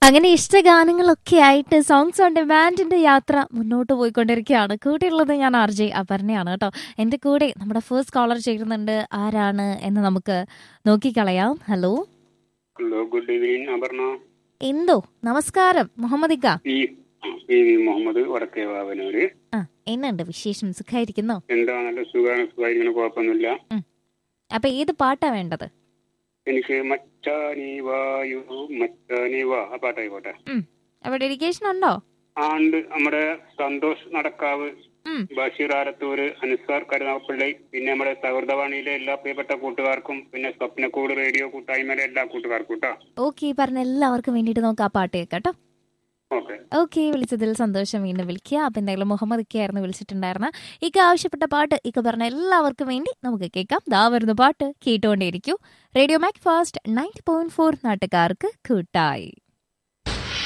അങ്ങനെ ഇഷ്ടഗാനങ്ങളൊക്കെ ആയിട്ട് songs on ഡിമാൻഡിന്റെ യാത്ര മുന്നോട്ട് പോയിക്കൊണ്ടിരിക്കുകയാണ്. കൂടെയുള്ളത് ഞാൻ ആർ ജെ അപർണയാണ് കേട്ടോ. എൻ്റെ കൂടെ നമ്മുടെ ഫസ്റ്റ് കോളർ ചേരുന്നുണ്ട്. ആരാണ് എന്ന് നമുക്ക് നോക്കിക്കളയാം. Hello hello, good evening Aparna. എന്തോ നമസ്കാരം മുഹമ്മദിക്ക. മുഹമ്മദ് വടക്കേ വാവനൂര്. എന്നുണ്ട് വിശേഷം? സുഖായിരിക്കുന്നോ? എന്താ നല്ല സുഖായിരിക്കണം, കുഴപ്പമൊന്നുമില്ല. അപ്പൊ ഏത് പാട്ടാ വേണ്ടത്? എനിക്ക് മച്ചാനി വായു മച്ചാനി വാ ആ പാട്ടായിക്കോട്ടെ. അപ്പൊ ഡെഡിക്കേഷൻ ഉണ്ടോ? ആണ്ട് നമ്മുടെ സന്തോഷ് നടക്കാവ്, ബഷീർ ആലത്തൂര്, അനുസാർ കരുനാഗപ്പള്ളി, പിന്നെ നമ്മുടെ സൗഹൃദവാണിയിലെ എല്ലാ പ്രിയപ്പെട്ട കൂട്ടുകാർക്കും, പിന്നെ സ്വപ്നക്കൂട് റേഡിയോ കൂട്ടായ്മയിലെ എല്ലാ കൂട്ടുകാർക്കും കേട്ടോ. ഓക്കെ, പറഞ്ഞ എല്ലാവർക്കും വേണ്ടിട്ട് നമുക്ക് ആ പാട്ട് കേൾക്കാട്ടോ. ഓക്കെ, വിളിച്ചതിൽ സന്തോഷം. വീണ്ടും വിളിക്കുക. അപ്പൊ എന്തായാലും മുഹമ്മദ് ഇക്കയായിരുന്നു വിളിച്ചിട്ടുണ്ടായിരുന്ന. ഇക്ക ആവശ്യപ്പെട്ട പാട്ട് ഇക്ക പറഞ്ഞ എല്ലാവർക്കും വേണ്ടി നമുക്ക് കേൾക്കാം. ദാ വരുന്ന പാട്ട് കേട്ടുകൊണ്ടേയിരിക്കൂ. റേഡിയോ മാക് ഫാസ്റ്റ് 90.4 നാട്ടുകാർക്ക് കൂട്ടായി.